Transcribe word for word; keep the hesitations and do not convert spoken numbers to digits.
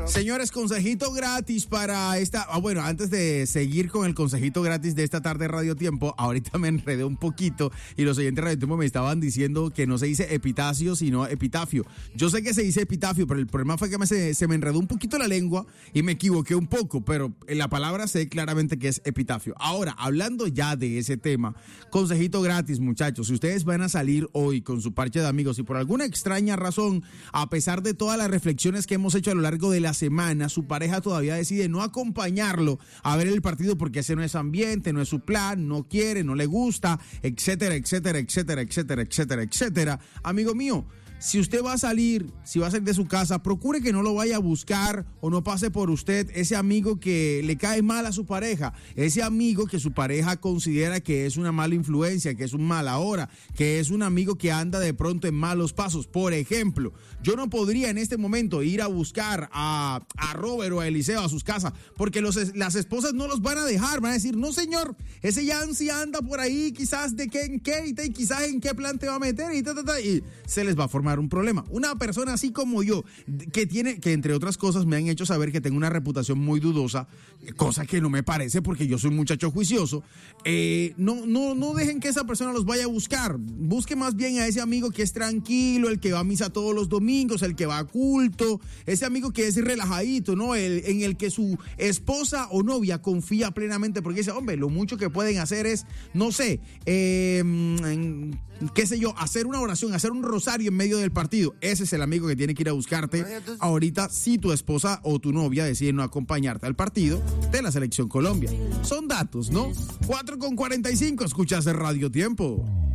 Señores, consejito gratis para esta... Ah, bueno, antes de seguir con el consejito gratis de esta tarde de Radio Tiempo, ahorita me enredé un poquito y los oyentes de Radio Tiempo me estaban diciendo que no se dice epitafio, sino epitafio. Yo sé que se dice epitafio, pero el problema fue que me, se, se me enredó un poquito la lengua y me equivoqué un poco, pero en la palabra sé claramente que es epitafio. Ahora, hablando ya de ese tema, consejito gratis, muchachos. Si ustedes van a salir hoy con su parche de amigos y por alguna extraña razón, a pesar de todas las reflexiones que hemos hecho a lo largo de la semana, su pareja todavía decide no acompañarlo a ver el partido porque ese no es ambiente, no es su plan, no quiere, no le gusta, etcétera, etcétera, etcétera, etcétera, etcétera, etcétera. Amigo mío, si usted va a salir, si va a salir de su casa, procure que no lo vaya a buscar o no pase por usted ese amigo que le cae mal a su pareja, ese amigo que su pareja considera que es una mala influencia, que es un mala hora, que es un amigo que anda de pronto en malos pasos. Por ejemplo, yo no podría en este momento ir a buscar a, a Robert o a Eliseo a sus casas porque los, las esposas no los van a dejar, van a decir, no señor, ese Yancy anda por ahí quizás de qué en qué y quizás en qué plan te va a meter y, ta, ta, ta, y se les va a formar un problema. Una persona así como yo, que tiene, que entre otras cosas me han hecho saber que tengo una reputación muy dudosa, cosa que no me parece porque yo soy un muchacho juicioso, eh, no, no, no dejen que esa persona los vaya a buscar. Busque más bien a ese amigo que es tranquilo, el que va a misa todos los domingos, el que va a culto, ese amigo que es relajadito, ¿no? El, en el que su esposa o novia confía plenamente porque dice, hombre, lo mucho que pueden hacer es, no sé, eh, qué sé yo, hacer una oración, hacer un rosario en medio del partido. Ese es el amigo que tiene que ir a buscarte ahorita si tu esposa o tu novia decide no acompañarte al partido de la Selección Colombia. Son datos, ¿no? cuatro con cuarenta y cinco, escuchas Radio Tiempo.